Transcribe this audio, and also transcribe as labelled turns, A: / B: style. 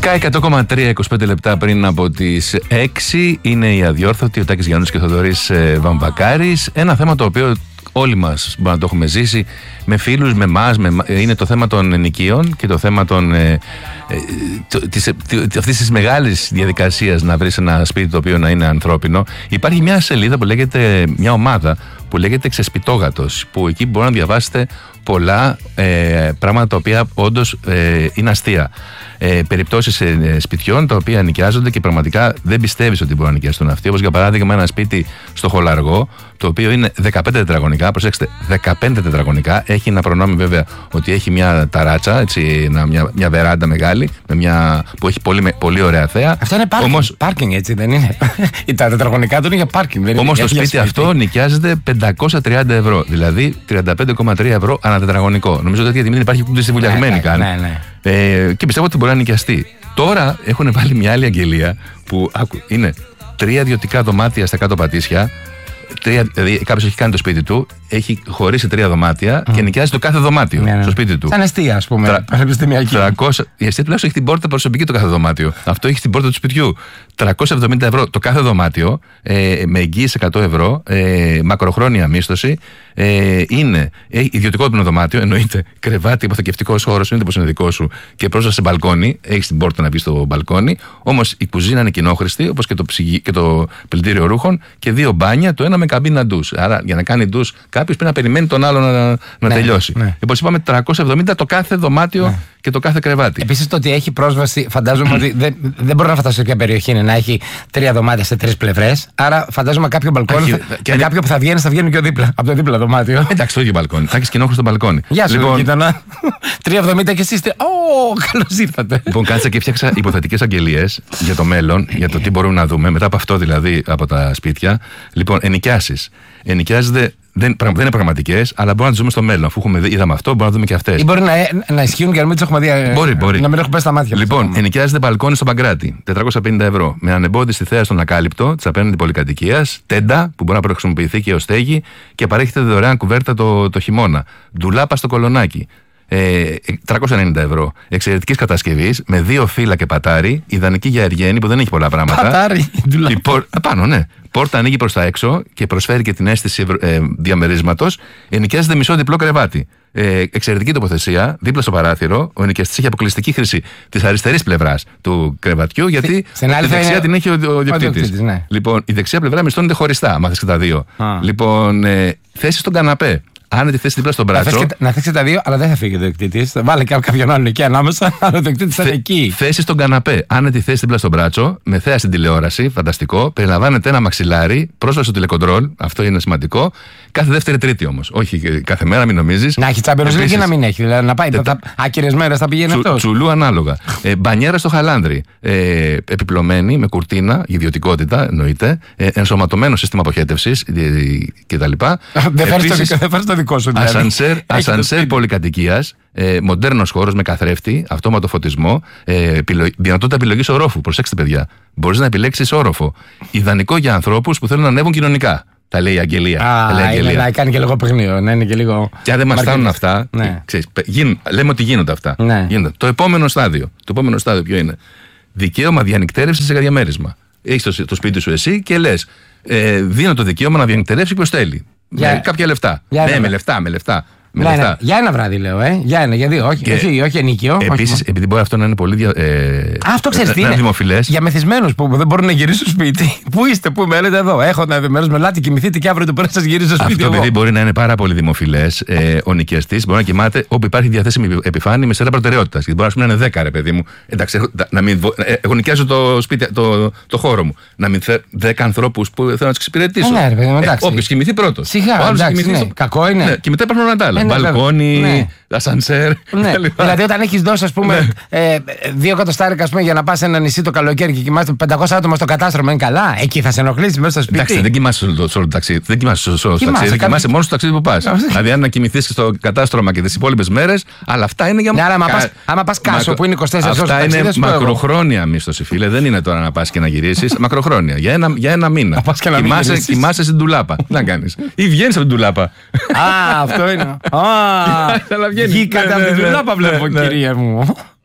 A: Sky 100,3, 25 λεπτά πριν από τις 6 είναι η αδιόρθωτη, ο Τάκης Γιάννης και ο Θοδωρής Βαμβακάρης. Ένα θέμα το οποίο όλοι μας μπορούμε να το έχουμε ζήσει με φίλους, με εμάς, είναι το θέμα των ενοικίων και το θέμα αυτής της μεγάλης διαδικασίας να βρεις ένα σπίτι το οποίο να είναι ανθρώπινο. Υπάρχει μια σελίδα που λέγεται, μια ομάδα που λέγεται Ξεσπιτόγατος, που εκεί μπορεί να διαβάσετε πολλά πράγματα τα οποία όντως είναι αστεία. Περιπτώσεις σπιτιών τα οποία νοικιάζονται και πραγματικά δεν πιστεύεις ότι μπορεί να νοικιαστούν αυτοί. Όπως για παράδειγμα ένα σπίτι στο Χολαργό, το οποίο είναι 15 τετραγωνικά. Προσέξτε, 15 τετραγωνικά. Έχει ένα προνόμιο βέβαια ότι έχει μια ταράτσα, έτσι, μια βεράντα μεγάλη, που έχει πολύ ωραία θέα.
B: Αυτό είναι πάρκινγκ, έτσι δεν είναι? Τα τετραγωνικά του είναι για πάρκινγκ.
A: Όμως το σπίτι αυτό νοικιάζεται 530 ευρώ, δηλαδή 35,3 ευρώ ανά τετραγωνικό. Νομίζω ότι δεν υπάρχει ούτε στη βουλιαγμένη καν. Και πιστεύω ότι μπορεί να νοικιαστεί. Τώρα έχουν βάλει μια άλλη αγγελία που είναι 3 ιδιωτικά δωμάτια στα κάτω πατήσια. Δηλαδή κάποιος έχει κάνει το σπίτι του, έχει χωρίσει 3 δωμάτια και νοικιάζει το κάθε δωμάτιο στο σπίτι του.
B: Σαν εστία, ας πούμε. Πανεπιστημιακή.
A: Η εστία τουλάχιστον έχει την πόρτα προσωπική το κάθε δωμάτιο. Αυτό έχει την πόρτα του σπιτιού. 370 ευρώ το κάθε δωμάτιο, με εγγύηση 100 ευρώ, μακροχρόνια μίσθωση. Είναι ιδιωτικό του δωμάτιο, εννοείται κρεβάτι, υποθηκευτικός χώρος, εννοείται πως είναι δικό σου και πρόσβαση σε μπαλκόνι. Έχει την πόρτα να μπει στο μπαλκόνι. Όμως η κουζίνα είναι κοινόχρηστη, όπως και το πλυντήριο ρούχων, και 2 μπάνια, το ένα με καμπίνα ντους. Άρα για να κάνει ντους κάποιος πρέπει να περιμένει τον άλλο να τελειώσει. Όπως είπαμε, 370 το κάθε δωμάτιο και το κάθε κρεβάτι. Επίσης
B: το ότι έχει πρόσβαση, φαντάζομαι ότι δεν μπορώ να φανταστώ ποια περιοχή είναι να έχει 3 δωμάτια σε 3 πλευρές. Άρα φαντάζομαι κάποιο μπαλκόνι και κάποιο που θα βγαίνει και δίπλα, από το δίπλα δωμάτιο.
A: Εντάξει, το ίδιο μπαλκόνι. Θα έχει κοινόχρηστο μπαλκόνι.
B: Γεια σου, γείτονα. 3,70 και εσείς. Καλώς ήρθατε.
A: Λοιπόν, κάτσα και φτιάξα υποθετικές αγγελίες για το μέλλον, για το τι μπορούμε να δούμε μετά από αυτό, δηλαδή από τα σπίτια. Λοιπόν, ενοικιάσεις. Ενοικιάζεται. Δεν είναι πραγματικές, αλλά μπορούμε να τις δούμε στο μέλλον. Αφού είδαμε αυτό, μπορούμε να δούμε και αυτές.
B: Ή μπορεί να ισχύουν και να μην τις έχουμε δει.
A: Μπορεί.
B: Να μην έχουμε πέσει στα μάτια.
A: Λοιπόν, ενοικιάζεται μπαλκόνι στο Παγκράτη, 450 ευρώ. Με ανεμπόδιστη θέα στον ακάλυπτο τη απέναντι πολυκατοικίας. Τέντα, που μπορεί να χρησιμοποιηθεί και ως στέγη, και παρέχεται δωρεάν κουβέρτα το χειμώνα. Ντουλάπα στο Κολονάκι. 390 ευρώ. Εξαιρετικής κατασκευής, με 2 φύλλα και πατάρι. Ιδανική για Αργένη που δεν έχει πολλά πράγματα.
B: Πατάρι.
A: Πάνω, ναι. Πόρτα ανοίγει προς τα έξω και προσφέρει και την αίσθηση διαμερίσματος. Ενοικιάζεται μισό διπλό κρεβάτι. Εξαιρετική τοποθεσία, δίπλα στο παράθυρο. Ο ενοικιαστής έχει αποκλειστική χρήση της αριστερής πλευράς του κρεβατιού, γιατί τη δεξιά την έχει ο ιδιοκτήτης. Ναι. Λοιπόν, η δεξιά πλευρά μισθώνεται χωριστά, μάθες και τα δύο. Λοιπόν, θέση στον καναπέ. Άνετη θέση δίπλα στον μπράτσο.
B: Να θέξει τα δύο, αλλά δεν θα φύγει ο ιδιοκτήτης. Θα βάλει κάποιον άλλον εκεί ανάμεσα, αλλά ο ιδιοκτήτης θα είναι εκεί.
A: Θέση στον καναπέ. Άνετη θέση δίπλα στον μπράτσο, με θέα στην τηλεόραση. Φανταστικό. Περιλαμβάνεται ένα μαξιλάρι, πρόσβαση στο τηλεκοντρόλ. Αυτό είναι σημαντικό. Κάθε Δεύτερη-Τρίτη όμως. Όχι κάθε μέρα, μην νομίζεις.
B: Να έχει Champions League ή να μην έχει. Δηλαδή να πάει άκυρες μέρες θα πηγαίνει αυτό.
A: Τσουλού ανάλογα. Μπανιέρα στο Χαλάνδρι. Επιπλωμένη με κουρτίνα, ιδιωτικότητα εννοείται. Ενσωματωμένο σύστημα αποχέτευσης κτλ.
B: Δεν φέρει το δικό σου.
A: Ασανσέρ πολυκατοικίας. Μοντέρνος χώρος με καθρέφτη, αυτόματο φωτισμό, δυνατότητα επιλογής ορόφου. Προσέξτε, παιδιά. Μπορείς να επιλέξεις όροφο. Ιδανικό για ανθρώπους που θέλουν να ανέβουν κοινωνικά. Τα λέει η αγγελία.
B: Να κάνει και λίγο παιχνίδι, να είναι και λίγο.
A: Και αν δεν μας φτάνουν αυτά, λέμε ότι γίνονται αυτά. Το επόμενο στάδιο ποιο είναι? Δικαίωμα διανυκτέρευσης σε διαμέρισμα. Έχεις το σπίτι σου εσύ και λες, δίνω το δικαίωμα να διανυκτερεύσει ποιος θέλει. Με κάποια λεφτά. Με λεφτά.
B: Για ένα βράδυ λέω, για ένα, για 2. Όχι ενίκιο.
A: Επίσης, επειδή μπορεί αυτό να είναι πολύ
B: αυτό ξέρεις τι είναι.
A: Δημοφιλές.
B: Για μεθυσμένους που δεν μπορούν να γυρίσουν στο σπίτι. Πού είστε, πού είμαι, λέτε εδώ. Έχω ένα μέρος με λάτι, κοιμηθείτε και αύριο το πρωί σας γυρίζω στο σπίτι.
A: Αυτό παιδί μπορεί να είναι πάρα πολύ δημοφιλές. Ο νοικιαστής μπορεί να κοιμάται όπου υπάρχει διαθέσιμη επιφάνεια με σειρά προτεραιότητας. Γιατί μπορεί να είναι 10, ρε παιδί μου. Εντάξει, εγώ νοικιάζω το σπίτι, το χώρο μου. Να μην 10 ανθρώπους που θέλω να τους εξυπηρετήσω. Όποιος κοιμηθεί πρώτος.
B: Σιγά, κακό είναι.
A: Και μετά υπάρχουν όλα τα άλλα. Μπαλκόνι, ασανσέρ.
B: Δηλαδή, όταν έχεις δώσει, ας πούμε, 2 εκατοστάρικα για να πας σε ένα νησί το καλοκαίρι και κοιμάσαι 500 άτομα στο κατάστρωμα, είναι καλά. Εκεί θα σε ενοχλήσει μέσα στο σπίτι.
A: Εντάξει, δεν κοιμάσαι σε όλο το ταξίδι. Δεν κοιμάσαι σε όλο το ταξίδι. Κοιμάσαι μόνο στο ταξίδι που πας. Δηλαδή, αν να κοιμηθείς στο κατάστρωμα και τις υπόλοιπες μέρες, αλλά αυτά είναι για
B: ναι, άμα πας Κάσο που είναι 24 ώρες.
A: Αυτά είναι μακροχρόνια μίσθωση, φίλε. Δεν είναι τώρα να πας και να γυρίσεις. Μακροχρόνια. Για ένα μήνα. Κοιμάσαι στην ντουλάπα. Τι να κάνεις. Ή βγαίνεις από την ντουλάπα.
B: Α, αυτό είναι. Βγήκατε από την ντουλάπα, βλέπω, κυρία μου.